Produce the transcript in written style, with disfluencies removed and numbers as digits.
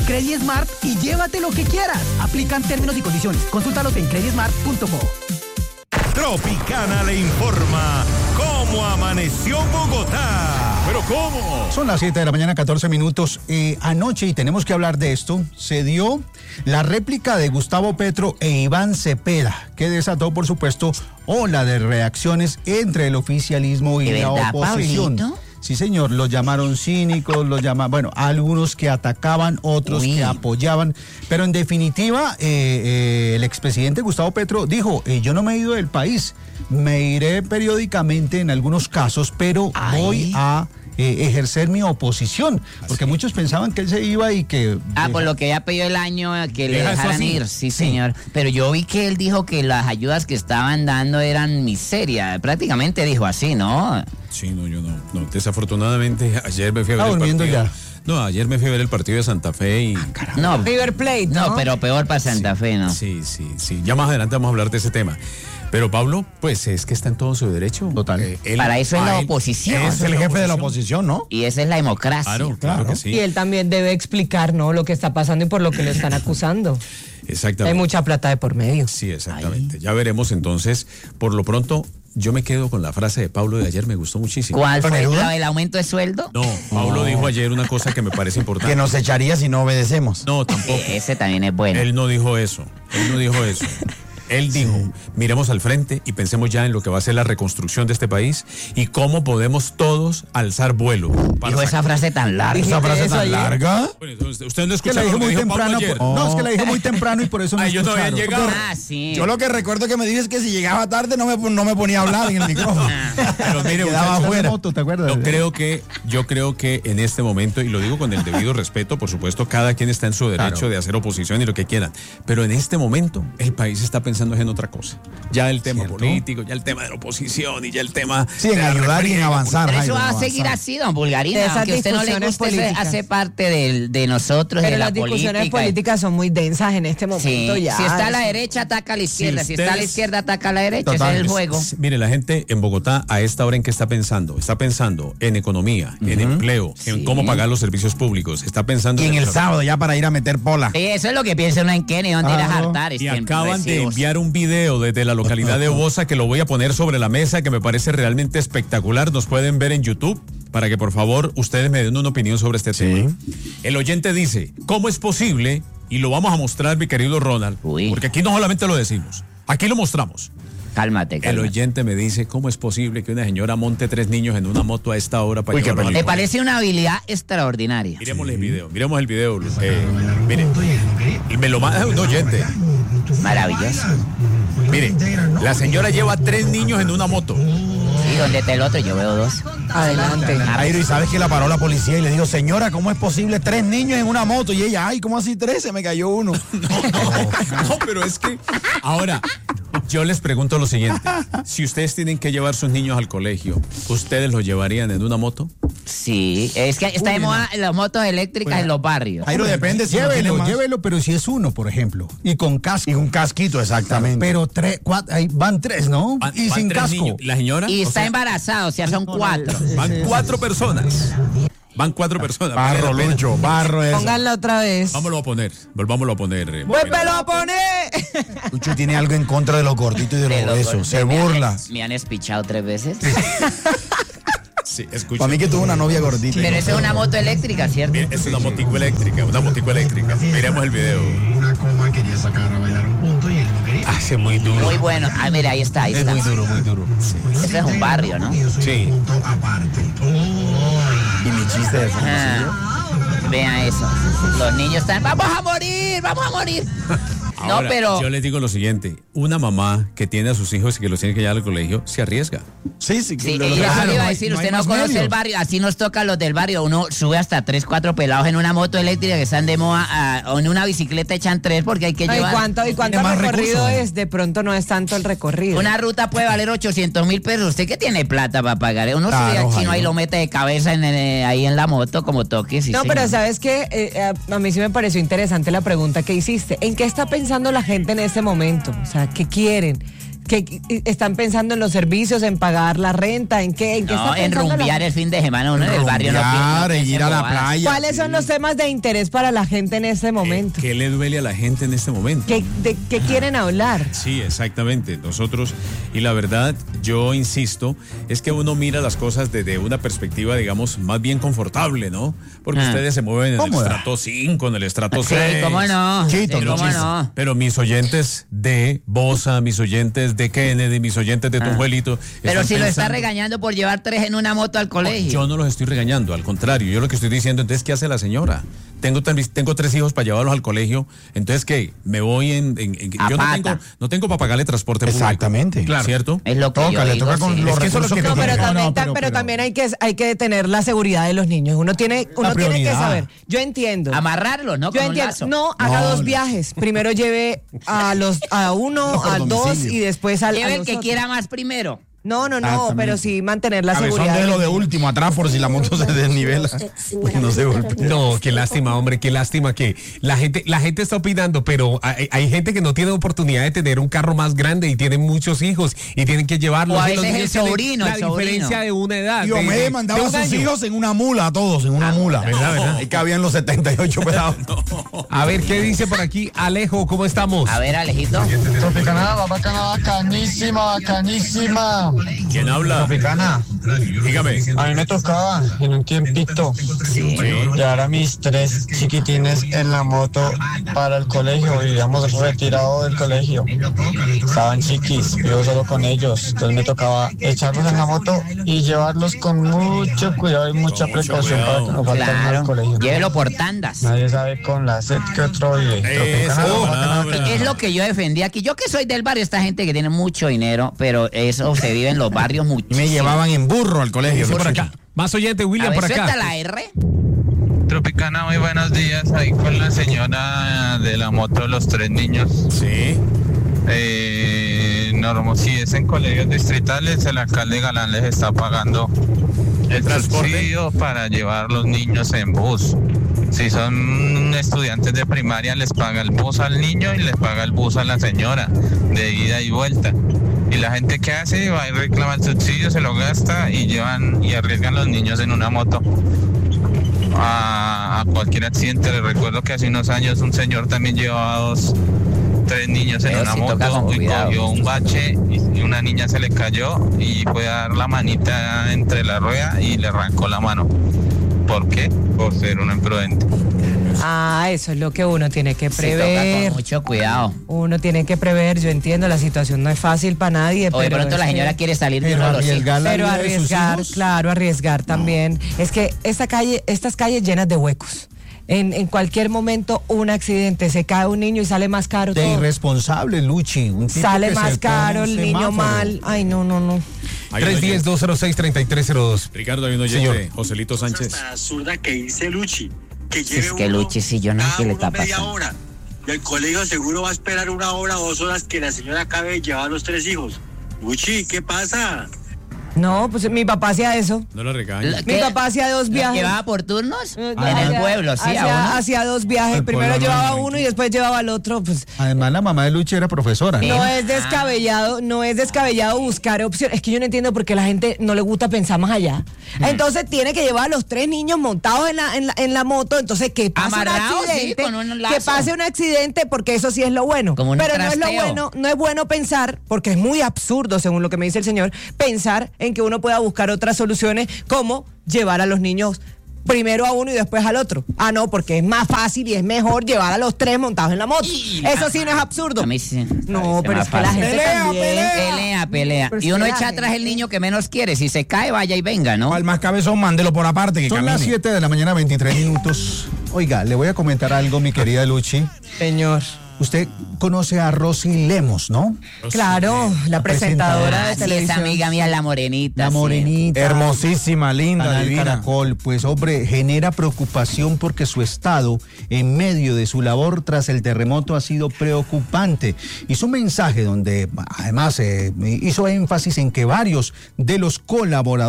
CrediSmart y llévate lo que quieras. Aplican términos y condiciones. Consúltalos en credismart.co. Tropicana le informa cómo amaneció Bogotá. ¿Pero cómo? Son las 7 de la mañana, 14 minutos. Anoche, y tenemos que hablar de esto, se dio la réplica de Gustavo Petro e Iván Cepeda, que desató, por supuesto, ola de reacciones entre el oficialismo y la oposición. ¿Pablito? Sí, señor, los llamaron cínicos, algunos que atacaban, otros que apoyaban, pero en definitiva, el expresidente Gustavo Petro dijo, yo no me he ido del país, me iré periódicamente en algunos casos, pero voy a ejercer mi oposición, porque muchos pensaban que él se iba y que... por lo que ya pidió el año que le dejaran ir, sí, señor. Pero yo vi que él dijo que las ayudas que estaban dando eran miseria, prácticamente dijo así, ¿no? Sí, no, yo no. Desafortunadamente, ayer me fui a ver el partido. Ya. No, ayer me fui a ver el partido de Santa Fe y... no, River Plate, ¿no? No, pero peor para Santa Fe, ¿no? Sí. Ya más adelante vamos a hablar de ese tema. Pero Pablo, pues es que está en todo su derecho. Total. Para eso es la oposición. Es el jefe de la oposición, ¿no? Y esa es la democracia. Claro que sí. Y él también debe explicar, ¿no?, lo que está pasando y por lo que lo están acusando. Exactamente. Hay mucha plata de por medio. Sí, exactamente. Ya veremos entonces. Por lo pronto, yo me quedo con la frase de Pablo de ayer, me gustó muchísimo. ¿Cuál fue? ¿El aumento de sueldo? No, Pablo dijo ayer una cosa que me parece importante. Que nos echaría si no obedecemos. No, tampoco. Ese también es bueno. Él no dijo eso. Él dijo, miremos al frente y pensemos ya en lo que va a ser la reconstrucción de este país y cómo podemos todos alzar vuelo. Dijo esa frase tan larga. ¿Esa frase tan larga? Bueno, usted no Es que la dije muy temprano. No, es que la dije muy temprano y por eso no ellos no habían llegado. Sí. Yo lo que recuerdo que me dices es que si llegaba tarde no me ponía a hablar en el micrófono. Pero mire, quedaba afuera. ¿Te acuerdas? Yo creo que en este momento, y lo digo con el debido respeto, por supuesto, cada quien está en su derecho de hacer oposición y lo que quieran. Pero en este momento, el país está pensando en otra cosa. Ya el tema político, ya el tema de la oposición y ya el tema... Sí, en ayudar y en avanzar. Pero eso va a seguir así, don Bulgarino. Aunque a usted no le guste, hace parte de nosotros, pero de la política. Pero las discusiones políticas son muy densas en este momento ya. Si está a la derecha, ataca a la izquierda. Si está a la izquierda, ataca a la derecha. Ese es el juego. Mire, la gente en Bogotá a esta hora, ¿en qué está pensando? Está pensando en economía, en empleo, en cómo pagar los servicios públicos. Está pensando... Y en el sábado ya para ir a meter pola. Sí, eso es lo que piensa uno en Kenny, donde ir a jartar. Y acaban de enviar un video desde la localidad de Obosa que lo voy a poner sobre la mesa, que me parece realmente espectacular. Nos pueden ver en YouTube para que por favor ustedes me den una opinión sobre este tema. El oyente dice, ¿cómo es posible? Y lo vamos a mostrar, mi querido Ronald, porque aquí no solamente lo decimos, aquí lo mostramos. Cálmate. El oyente me dice, ¿cómo es posible que una señora monte 3 niños en una moto a esta hora para llevarlos? ¿Te parece una habilidad extraordinaria? Miremos el video. Mire, y me lo manda un oyente. Maravilloso. Mire, la señora lleva 3 niños en una moto. Sí, donde está el otro, yo veo 2. Adelante. Jairo, y sabes que la paró la policía y le dijo, señora, ¿cómo es posible 3 niños en una moto? Y ella, ay, ¿cómo así 3? Se me cayó uno. No, pero es que ahora yo les pregunto lo siguiente. Si ustedes tienen que llevar sus niños al colegio, ¿ustedes los llevarían en una moto? Sí, es que está de moda las motos eléctricas en los barrios. Jairo, depende. Llévelo, pero si es uno, por ejemplo, y con casco. Y un casquito, exactamente. Pero 3, 4, ahí van 3, ¿no? Y sin casco. Niños. La señora... Y está embarazada, o sea, son 4. Van 4 personas. Van 4 personas. Barro, Lucho, barro eso. Pónganla otra vez. Volvámoslo a poner. ¡Vuélvelo a poner! Lucho tiene algo en contra de los gorditos y de los obesos. Se burla. Me han espichado 3 veces. Sí, escucha. Para mí que tuvo una novia gordita. Pero eso es una moto eléctrica, ¿cierto? Bien, es una motico eléctrica. Miremos el video. Una coma quería sacar a bailar un punto y él no quería. Hace muy duro. Muy bueno. Ah, mira, ahí está. Es muy duro. Sí. Ese es un barrio, ¿no? Sí. Y mi chiste de Vean eso. Los niños están, ¡vamos a morir! Ahora, no, pero... yo les digo lo siguiente, una mamá que tiene a sus hijos y que los tiene que llevar al colegio, se arriesga. Sí. Sí, yo le iba a decir, usted no conoce el barrio, así nos toca los del barrio, uno sube hasta 3, 4 pelados en una moto eléctrica que están de moda, o en una bicicleta echan 3 porque hay que llevar... ¿Y cuánto recorrido es? De pronto no es tanto el recorrido. Una ruta puede valer 800,000 pesos, ¿usted qué tiene plata para pagar? Uno sube al chino ahí lo mete de cabeza ahí en la moto como toque. Sí, no, sí, pero ¿sabes qué? A mí sí me pareció interesante la pregunta que hiciste. ¿En qué está pensando la gente en este momento? O sea, ¿qué quieren? que están pensando en los servicios, en pagar la renta, en qué No, en rumbear el fin de semana, uno del barrio no piensa ir a la bobadas. playa. ¿Cuáles son los temas de interés para la gente en este momento? ¿Qué le duele a la gente en este momento? ¿De qué quieren hablar? Sí, exactamente. Nosotros, y la verdad, yo insisto, es que uno mira las cosas desde una perspectiva, digamos, más bien confortable, ¿no? Porque ustedes se mueven en el estrato 5, en el estrato 6. Sí, cómo no. Chito, Sí, no, cómo chito. no. Pero mis oyentes de Bosa, mis oyentes de Kennedy, mis oyentes de Tunjuelito. Pero están si lo está pensando- regañando por llevar 3 en una moto al colegio. Yo no los estoy regañando, al contrario, yo lo que estoy diciendo, entonces, ¿qué hace la señora? Tengo 3 hijos para llevarlos al colegio, entonces, ¿qué? Me voy A yo pata. no tengo para pagarle transporte público. Exactamente. Claro. ¿Cierto? Es lo que Toca, yo le digo, toca con sí. los Es que eso es lo recursos que que No, pero, tiene. también, pero- pero también hay que tener la seguridad de los niños. Uno tiene que prioridad. saber. Yo entiendo. Amarrarlos, ¿no? Yo Con un entiendo. lazo. No, haga dos viajes. Primero lleve a uno, por a dos domicilio. y después al Lleve a el los que otros. quiera más primero. No, pero sí mantener la Cabezón seguridad. de lo de último atrás por si la moto se desnivela. No se golpea. No, qué lástima, hombre, qué lástima que la gente está opinando, pero hay gente que no tiene oportunidad de tener un carro más grande y tienen muchos hijos y tienen que llevarlos. O a Y los veces el niños tienen sobrino, la el sobrino. diferencia de una edad. Y Omede mandaba a un sus año. hijos en una mula, a todos, en una mula. ¿Verdad? Ahí cabían los 78 pedados. A ver, ¿qué dice por aquí Alejo? ¿Cómo estamos? A ver, Alejito. Tropicana, bacanísima. ¿Quién habla? Tropicana, Dígame. a mí me tocaba en un tiempito llevar a mis 3 chiquitines en la moto para el colegio. Vivíamos retirado del colegio. Estaban chiquis, yo solo con ellos. Entonces me tocaba echarlos en la moto y llevarlos con mucho cuidado y mucha precaución para que no falten al Claro. colegio. Llévelo por tandas. Nadie sabe con la sed que otro vive. Es lo que yo defendí aquí. Yo que soy del barrio, esta gente que tiene mucho dinero, pero eso se vive en los barrios Y muchísimo. me llevaban en burro al colegio. Dice por acá. Más oyente, A William, ver, por acá. suelta la R. Tropicana, muy buenos días. Ahí con la señora de la moto de los 3 niños. Sí. Si es en colegios distritales, el alcalde Galán les está pagando el transporte subsidio para llevar los niños en bus. Si son estudiantes de primaria, les paga el bus al niño y les paga el bus a la señora de ida y vuelta. Y la gente que hace va y reclama el subsidio, se lo gasta y llevan y arriesgan los niños en una moto a cualquier accidente. Les recuerdo que hace unos años un señor también llevaba 3 niños en Pero una sí toca moto con y cuidado. cogió un bache y una niña se le cayó y fue a dar la manita entre la rueda y le arrancó la mano. ¿Por qué? Por ser un imprudente. Ah, eso es lo que uno tiene que Se toca prever. con mucho cuidado. Uno tiene que prever. Yo entiendo, la situación no es fácil para nadie. O de pero pronto es la que- señora quiere salir de Pero uno de los hijos. arriesgar la Pero vida de sus arriesgar, hijos. claro, arriesgar también. Es que estas calles llenas de huecos. En cualquier momento un accidente, se cae un niño y sale más caro De todo. irresponsable, Luchi. Un tipo Sale que más se caro, pone el un niño semáforo. mal. Ay, no. Hay un oyente. 310-206-3302. Ricardo, hay un oyente, Joselito Sánchez. Absurda que dice Luchi, que Si es que Luchi, sí, yo no sé qué le está media pasando. hora. Y el colegio seguro va a esperar 1 hora, 2 horas que la señora acabe de llevar a los 3 hijos. Luchi, ¿qué pasa? No, pues mi papá hacía eso. No lo regañes. Mi papá hacía 2 ¿La viajes. ¿Llevaba por turnos? No, En el pueblo, sí, a uno. hacía 2 viajes. El Primero pueblo llevaba no, uno y después llevaba al otro. Pues Además, la mamá de Luchi era profesora. no es descabellado buscar opciones. Es que yo no entiendo por qué la gente no le gusta pensar más allá. Entonces tiene que llevar a los 3 niños montados en la moto. Entonces que pase Amarrados, un accidente, sí, con un lazo. que pase un accidente, porque eso sí es lo bueno. Como un Pero no es lo trasteo. bueno, no es bueno pensar, porque es muy absurdo, según lo que me dice el señor, pensar en que uno pueda buscar otras soluciones como llevar a los niños primero a uno y después al otro. Ah, no, porque es más fácil y es mejor llevar a los 3 montados en la moto. Eso sí no es absurdo. A mí sí. No, pero es que la gente también. Pelea. Pero es Y uno que la echa atrás el niño que menos quiere. Si se cae, vaya y venga, ¿no? Al más cabezón, mándelo por aparte que Son las camine. 7 de la mañana, 23 minutos. Oiga, le voy a comentar algo, mi querida Luchi. Señor. Usted conoce a Rosy Lemos, ¿no? Claro, la presentadora de Ah, sí, televisión. esa amiga mía, la morenita. La sí. morenita. Hermosísima, linda, Canal divina. Caracol, pues hombre, genera preocupación porque su estado en medio de su labor tras el terremoto ha sido preocupante. Hizo un mensaje donde además hizo énfasis en que varios de los colaboradores